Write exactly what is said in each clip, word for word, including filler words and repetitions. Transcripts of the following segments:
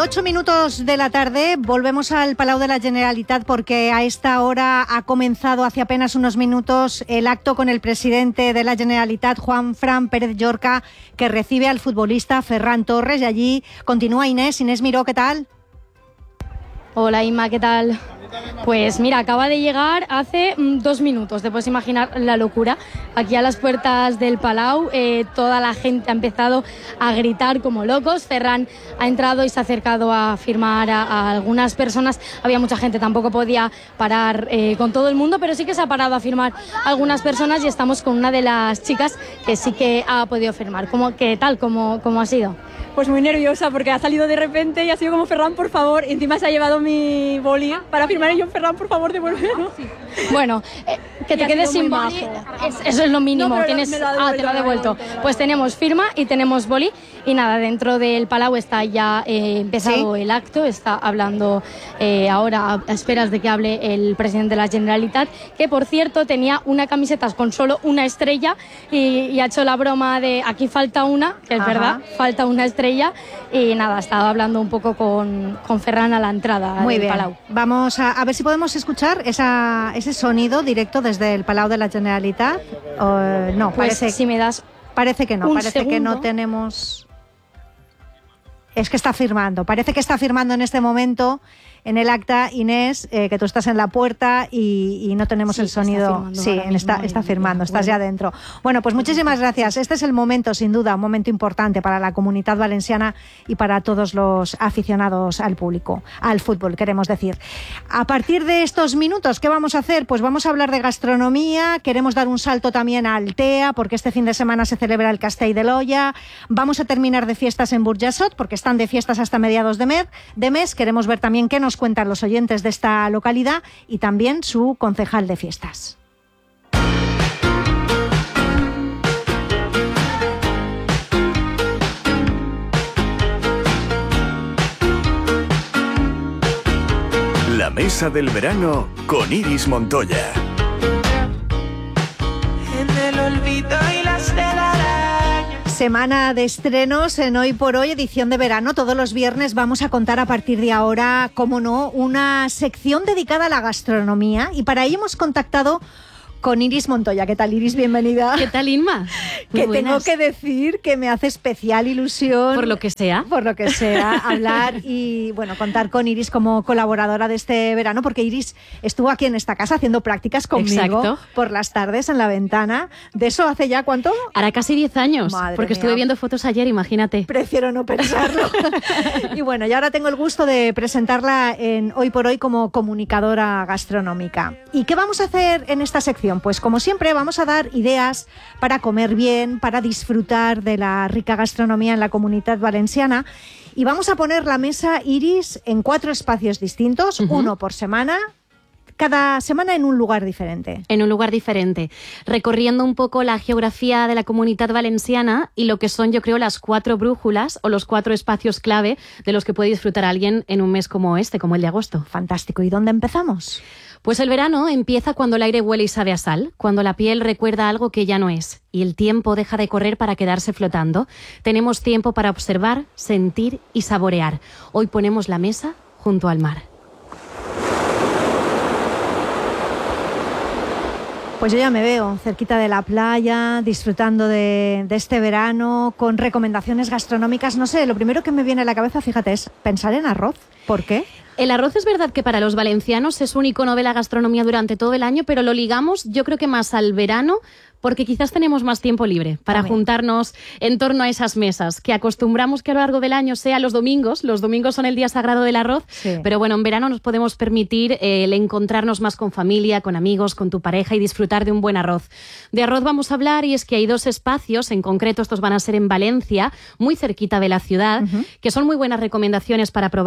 ocho minutos de la tarde volvemos al Palau de la Generalitat porque a esta hora ha comenzado hace apenas unos minutos el acto con el presidente de la Generalitat, Juanfran Pérez Llorca, que recibe al futbolista Ferran Torres, y allí continúa Inés. Inés Miró, ¿qué tal? Hola Inma, ¿qué tal? Pues mira, acaba de llegar hace mm, dos minutos, te puedes imaginar la locura. Aquí a las puertas del Palau, eh, toda la gente ha empezado a gritar como locos. Ferran ha entrado y se ha acercado a firmar a, a algunas personas. Había mucha gente, tampoco podía parar eh, con todo el mundo, pero sí que se ha parado a firmar a algunas personas y estamos con una de las chicas que sí que ha podido firmar. ¿Cómo, qué tal? ¿Cómo, cómo ha sido? Pues muy nerviosa porque ha salido de repente y ha sido como Ferran, por favor. Y encima se ha llevado mi boli para firmar y yo, Ferran, por favor, devuélvelo. Sí. Bueno, eh, que te quedes sin boli, es, eso es lo mínimo. No, Tienes, me lo ha ah, te lo ha devuelto. Pues tenemos firma y tenemos boli. Y nada, dentro del Palau está ya eh, empezado ¿Sí? el acto. Está hablando eh, ahora a esperas de que hable el presidente de la Generalitat, que por cierto tenía una camiseta con solo una estrella y, y ha hecho la broma de aquí falta una, que es Ajá. verdad, falta una estrella. Y nada, estaba hablando un poco con, con Ferran a la entrada Muy del bien. Palau. Vamos a, a ver si podemos escuchar esa, ese sonido directo desde el Palau de la Generalitat. O, no, pues parece, si me das parece que no, un parece segundo. que no tenemos... Es que está firmando, parece que está firmando en este momento en el acta, Inés, eh, que tú estás en la puerta y, y no tenemos sí, el sonido. Está sí, está, está firmando, estás ya dentro. Bueno, pues muchísimas gracias. Este es el momento, sin duda, un momento importante para la comunidad valenciana y para todos los aficionados al público, al fútbol, queremos decir. A partir de estos minutos, ¿qué vamos a hacer? Pues vamos a hablar de gastronomía, queremos dar un salto también a Altea, porque este fin de semana se celebra el Castell de l'Olla. Vamos a terminar de fiestas en Burjassot, porque están de fiestas hasta mediados de mes. De mes. Queremos ver también qué nos cuentan los oyentes de esta localidad y también su concejal de fiestas. La mesa del verano con Iris Montoya. En el olvido y las telarañas. Semana de estrenos en Hoy por Hoy, edición de verano. Todos los viernes vamos a contar a partir de ahora, cómo no, una sección dedicada a la gastronomía. Y para ello hemos contactado con Iris Montoya. ¿Qué tal, Iris? Bienvenida. ¿Qué tal, Inma? Muy que buenas. Tengo que decir que me hace especial ilusión. Por lo que sea. Por lo que sea, hablar y, bueno, contar con Iris como colaboradora de este verano, porque Iris estuvo aquí en esta casa haciendo prácticas conmigo Exacto. por las tardes en La Ventana. ¿De eso hace ya cuánto? Hará casi diez años, Madre porque mía. Estuve viendo fotos ayer, imagínate. Prefiero no pensarlo. Y bueno, y ahora tengo el gusto de presentarla en Hoy por Hoy como comunicadora gastronómica. ¿Y qué vamos a hacer en esta sección? Pues como siempre vamos a dar ideas para comer bien, para disfrutar de la rica gastronomía en la comunidad valenciana, y vamos a poner la mesa, Iris, en cuatro espacios distintos, uh-huh. uno por semana, cada semana en un lugar diferente. En un lugar diferente, recorriendo un poco la geografía de la comunidad valenciana y lo que son, yo creo, las cuatro brújulas o los cuatro espacios clave de los que puede disfrutar alguien en un mes como este, como el de agosto. Fantástico. ¿Y dónde empezamos? Pues el verano empieza cuando el aire huele y sabe a sal, cuando la piel recuerda algo que ya no es y el tiempo deja de correr para quedarse flotando. Tenemos tiempo para observar, sentir y saborear. Hoy ponemos la mesa junto al mar. Pues yo ya me veo cerquita de la playa, disfrutando de, de este verano, con recomendaciones gastronómicas. No sé, lo primero que me viene a la cabeza, fíjate, es pensar en arroz. ¿Por qué? El arroz es verdad que para los valencianos es un icono de la gastronomía durante todo el año, pero lo ligamos yo creo que más al verano, porque quizás tenemos más tiempo libre para También. juntarnos en torno a esas mesas, que acostumbramos que a lo largo del año sea los domingos. Los domingos son el día sagrado del arroz, sí. pero bueno, en verano nos podemos permitir eh, el encontrarnos más con familia, con amigos, con tu pareja y disfrutar de un buen arroz. De arroz vamos a hablar, y es que hay dos espacios, en concreto estos van a ser en Valencia, muy cerquita de la ciudad, uh-huh. que son muy buenas recomendaciones para probar un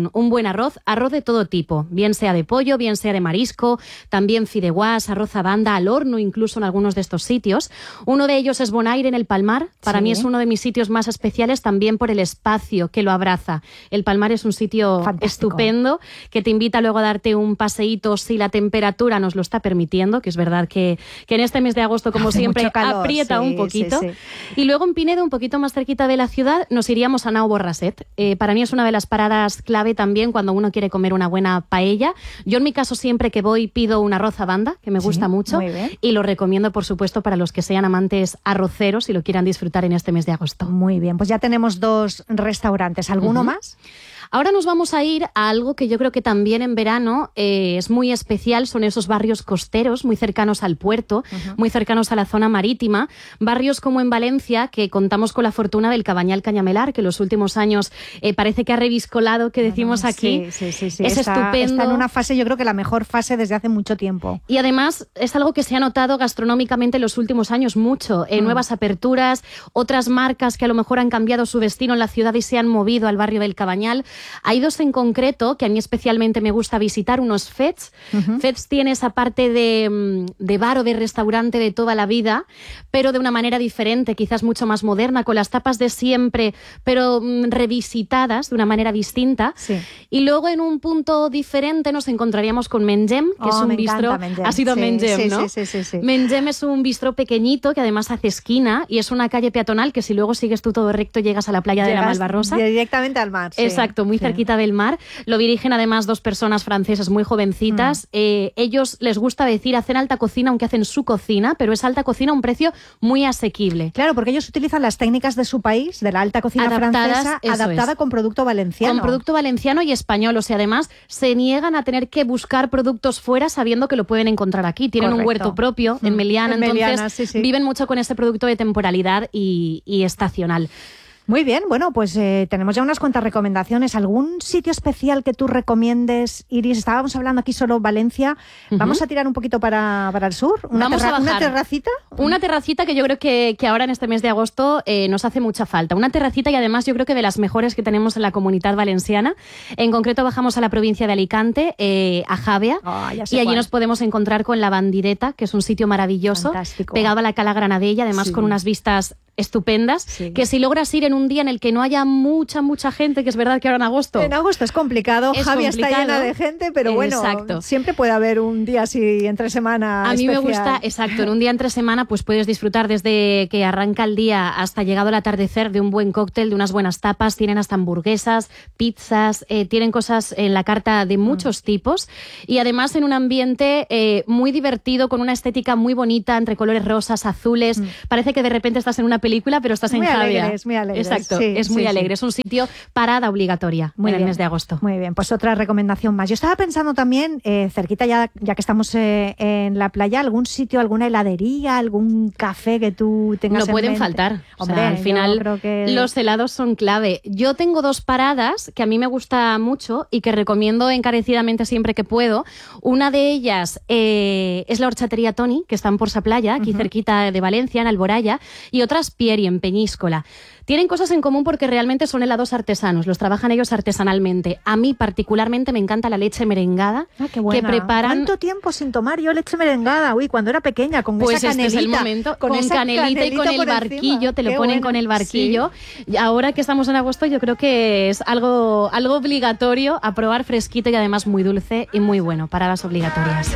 un, un buen arroz, arroz de todo tipo, bien sea de pollo, bien sea de marisco, también fideuás, arroz a banda, al horno incluso en algunos de estos sitios. Uno de ellos es Bonaire en el Palmar. Para sí. mí es uno de mis sitios más especiales también por el espacio que lo abraza. El Palmar es un sitio Fantástico. estupendo que te invita luego a darte un paseíto si la temperatura nos lo está permitiendo, que es verdad que, que en este mes de agosto, como Hace siempre, calor, aprieta sí, un poquito. Sí, sí. Y luego en Pinedo, un poquito más cerquita de la ciudad, nos iríamos a Nau Borrasset. Eh, para mí es una de las paradas clave también cuando uno quiere comer una buena paella. Yo en mi caso siempre que voy pido un arroz a banda, que me gusta sí, mucho, y lo recomiendo por supuesto para los que sean amantes arroceros y lo quieran disfrutar en este mes de agosto. Muy bien, pues ya tenemos dos restaurantes. ¿Alguno uh-huh. más? Ahora nos vamos a ir a algo que yo creo que también en verano eh, es muy especial, son esos barrios costeros muy cercanos al puerto, uh-huh. muy cercanos a la zona marítima, barrios como en Valencia, que contamos con la fortuna del Cabanyal Canyamelar, que en los últimos años eh, parece que ha reviscolado, que decimos aquí. Sí, sí, sí, sí. Es está, estupendo. Está en una fase, yo creo que la mejor fase desde hace mucho tiempo. Y además es algo que se ha notado gastronómicamente en los últimos años mucho, eh, mm. nuevas aperturas, otras marcas que a lo mejor han cambiado su destino en la ciudad y se han movido al barrio del Cabanyal. Hay dos en concreto que a mí especialmente me gusta visitar, unos Fets. Uh-huh. Fets tiene esa parte de, de bar o de restaurante de toda la vida, pero de una manera diferente, quizás mucho más moderna, con las tapas de siempre, pero mm, revisitadas de una manera distinta. Sí. Y luego en un punto diferente nos encontraríamos con Mengem, que oh, es un me bistró. Mengem. Ha sido sí, Mengem, sí, ¿no? Sí, sí, sí, sí. Mengem es un bistró pequeñito que además hace esquina y es una calle peatonal que si luego sigues tú todo recto llegas a la playa Llegas de la Malvarrosa. Directamente al mar. Sí. Exacto, muy sí. cerquita del mar. Lo dirigen además dos personas francesas muy jovencitas. Mm. Eh, ellos les gusta decir hacen alta cocina, aunque hacen su cocina, pero es alta cocina a un precio muy asequible. Claro, porque ellos utilizan las técnicas de su país, de la alta cocina Adaptadas, francesa, adaptada es. con producto valenciano. Con producto valenciano y español. O sea, además se niegan a tener que buscar productos fuera sabiendo que lo pueden encontrar aquí. Tienen Correcto. un huerto propio mm. en Meliana, en entonces Meliana, sí, sí. viven mucho con ese producto de temporalidad y, y estacional. Muy bien, bueno, pues eh, tenemos ya unas cuantas recomendaciones. ¿Algún sitio especial que tú recomiendes, Iris? Estábamos hablando aquí solo Valencia. Uh-huh. ¿Vamos a tirar un poquito para, para el sur? ¿Una, Vamos terra- a bajar. ¿Una terracita? Una terracita que yo creo que, que ahora en este mes de agosto eh, nos hace mucha falta. Una terracita y además yo creo que de las mejores que tenemos en la Comunidad Valenciana. En concreto bajamos a la provincia de Alicante, eh, a Javea, oh, y allí cuál. nos podemos encontrar con La Bandireta, que es un sitio maravilloso, Fantástico. pegado a la Cala Granadella, además sí. con unas vistas estupendas, sí. que si logras ir en un día en el que no haya mucha, mucha gente, que es verdad que ahora en agosto... En agosto es complicado, es Javi complicado. está llena de gente, pero bueno, exacto. siempre puede haber un día así entre semana A mí especial. me gusta, exacto, en un día entre semana pues puedes disfrutar desde que arranca el día hasta llegado el atardecer de un buen cóctel, de unas buenas tapas, tienen hasta hamburguesas, pizzas, eh, tienen cosas en la carta de muchos mm. tipos y además en un ambiente eh, muy divertido, con una estética muy bonita, entre colores rosas, azules, mm. parece que de repente estás en una película pero estás muy en Javea. Alegres, muy alegres. Exacto, sí, es muy sí, alegre, sí. es un sitio parada obligatoria muy en bien. el mes de agosto. Muy bien, pues otra recomendación más. Yo estaba pensando también, eh, cerquita ya, ya que estamos eh, en la playa, algún sitio, alguna heladería, algún café que tú tengas No en pueden mente. faltar. Hombre, o sea, al final creo que... los helados son clave. Yo tengo dos paradas que a mí me gusta mucho y que recomiendo encarecidamente siempre que puedo. Una de ellas eh, es la Horchatería Toni, que está en Porsa Playa, aquí uh-huh. cerquita de Valencia, en Alboraya, y otra es Pieri, en Peñíscola. Tienen cosas en común porque realmente son helados artesanos, los trabajan ellos artesanalmente. A mí particularmente me encanta la leche merengada ah, qué buena. que preparan. ¿Cuánto tiempo sin tomar yo leche merengada? Uy, cuando era pequeña, con pues esa canelita. Pues este es el momento, con, con esa canelita, canelita y con el barquillo, encima. te lo qué ponen bueno. con el barquillo. Sí. Y ahora que estamos en agosto yo creo que es algo, algo obligatorio a probar, fresquito y además muy dulce y muy bueno, paradas obligatorias.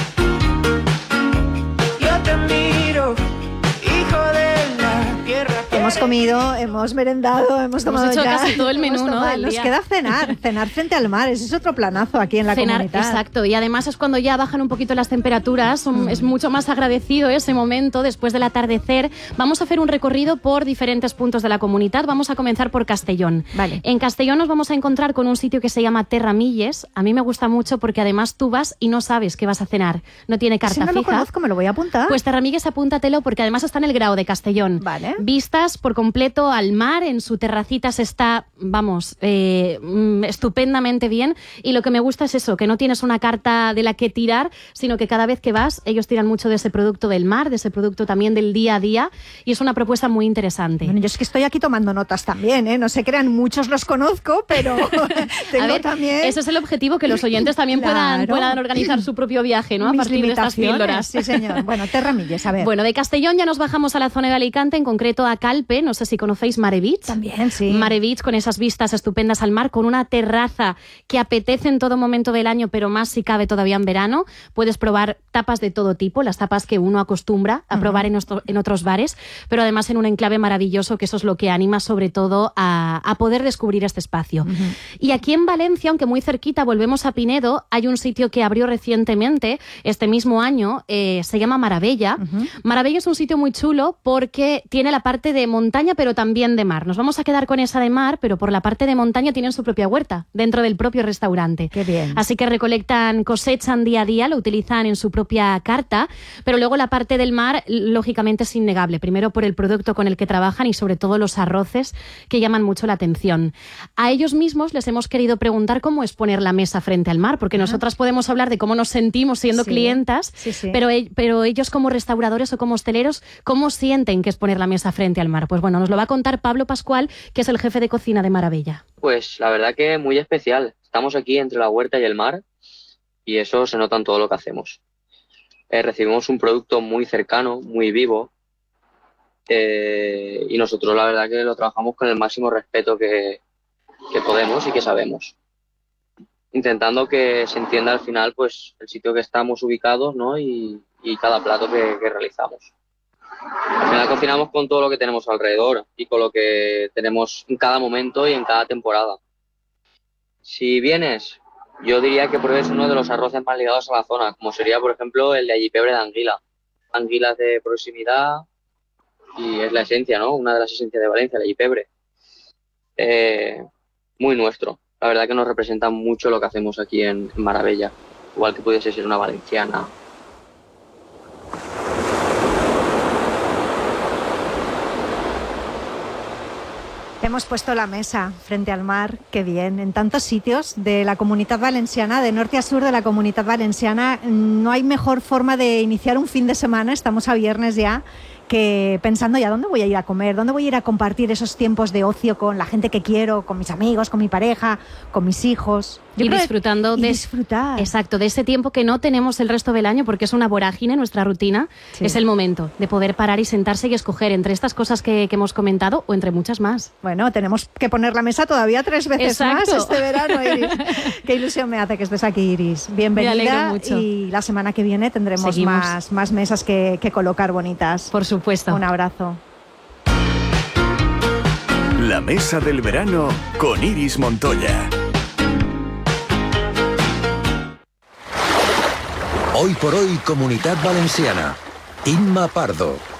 Yo te miro, hijo de la tierra. Hemos comido, hemos merendado, hemos tomado hemos hecho ya, casi todo el menú, tomado, ¿no? del Nos día. queda cenar, cenar frente al mar. Ese es otro planazo aquí en la cenar, comunidad. Exacto, y además es cuando ya bajan un poquito las temperaturas, son, mm. es mucho más agradecido ese momento después del atardecer. Vamos a hacer un recorrido por diferentes puntos de la comunidad. Vamos a comenzar por Castellón. Vale. En Castellón nos vamos a encontrar con un sitio que se llama Terramilles. A mí me gusta mucho porque además tú vas y no sabes qué vas a cenar. No tiene carta si no fija. lo conozco, me lo voy a apuntar. Pues Terramilles, apúntatelo porque además está en el Grao de Castellón. Vale. Vistas por completo al mar, en su terracita se está, vamos, eh, estupendamente bien, y lo que me gusta es eso, que no tienes una carta de la que tirar, sino que cada vez que vas, ellos tiran mucho de ese producto del mar, de ese producto también del día a día, y es una propuesta muy interesante. Bueno, yo es que estoy aquí tomando notas también, ¿eh? No se crean, muchos los conozco, pero tengo a ver, también... ese es el objetivo, que los oyentes también Claro. puedan, puedan organizar su propio viaje, ¿no? A Mis partir de estas limitaciones, píldoras. sí, señor. Bueno, Terramilles, a ver. Bueno, de Castellón ya nos bajamos a la zona de Alicante, en concreto a Calpe, no sé si conocéis Mare Beach. También, sí. Mare Beach, con esas vistas estupendas al mar, con una terraza que apetece en todo momento del año, pero más si cabe todavía en verano. Puedes probar tapas de todo tipo, las tapas que uno acostumbra a probar uh-huh. en, nuestro, en otros bares, pero además en un enclave maravilloso, que eso es lo que anima sobre todo a, a poder descubrir este espacio. Uh-huh. Y aquí en Valencia, aunque muy cerquita, volvemos a Pinedo, hay un sitio que abrió recientemente, este mismo año, eh, se llama Maravella. Uh-huh. Maravella es un sitio muy chulo porque tiene la parte de montaña, pero también de mar. Nos vamos a quedar con esa de mar, pero por la parte de montaña tienen su propia huerta, dentro del propio restaurante. Qué bien. Así que recolectan, cosechan día a día, lo utilizan en su propia carta, pero luego la parte del mar, lógicamente, es innegable. Primero por el producto con el que trabajan y sobre todo los arroces, que llaman mucho la atención. A ellos mismos les hemos querido preguntar cómo es poner la mesa frente al mar, porque uh-huh. nosotras podemos hablar de cómo nos sentimos siendo sí. clientas, sí, sí. Pero, pero ellos como restauradores o como hosteleros, ¿cómo sienten que es poner la mesa frente al mar? Pues bueno, nos lo va a contar Pablo Pascual, que es el jefe de cocina de Maravella. Pues la verdad que muy especial. Estamos aquí entre la huerta y el mar y eso se nota en todo lo que hacemos. Eh, recibimos un producto muy cercano, muy vivo, eh, y nosotros la verdad que lo trabajamos con el máximo respeto que, que podemos y que sabemos. Intentando que se entienda al final pues el sitio que estamos ubicados, ¿no? y, y cada plato que, que realizamos. Al final cocinamos con todo lo que tenemos alrededor y con lo que tenemos en cada momento y en cada temporada. Si vienes, yo diría que pruebes uno de los arroces más ligados a la zona, como sería, por ejemplo, el de Allipebre de Anguila. Anguilas de proximidad y es la esencia, ¿no? Una de las esencias de Valencia, el Allipebre. Eh, muy nuestro. La verdad que nos representa mucho lo que hacemos aquí en, en Maravella, igual que pudiese ser una valenciana. Hemos puesto la mesa frente al mar, qué bien, en tantos sitios de la Comunitat Valenciana, de norte a sur de la Comunitat Valenciana. No hay mejor forma de iniciar un fin de semana, estamos a viernes ya, que pensando ya dónde voy a ir a comer, dónde voy a ir a compartir esos tiempos de ocio con la gente que quiero, con mis amigos, con mi pareja, con mis hijos. Yo y disfrutando y de disfrutar. Exacto, de ese tiempo que no tenemos el resto del año porque es una vorágine nuestra rutina. Sí. Es el momento de poder parar y sentarse y escoger entre estas cosas que, que hemos comentado o entre muchas más. Bueno, tenemos que poner la mesa todavía tres veces Exacto. más este verano, Iris. Qué ilusión me hace que estés aquí, Iris. Bienvenida. Me alegro mucho. Y la semana que viene tendremos más, más mesas que, que colocar bonitas. Por supuesto. Un abrazo. La mesa del verano con Iris Montoya. Hoy por hoy, Comunitat Valenciana. Inma Pardo.